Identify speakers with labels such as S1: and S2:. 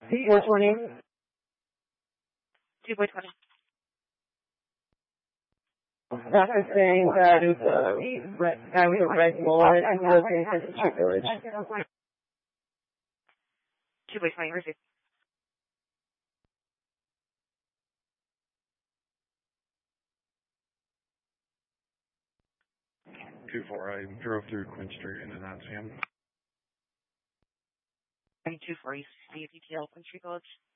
S1: 420.
S2: 2.20.
S1: That is saying that I was a red bullet and was in the village.
S2: 2.20, receive.
S3: 2-4, I drove through Quinn Street and did not see him.
S2: 2-4, you see a detail, Quinn Street Village.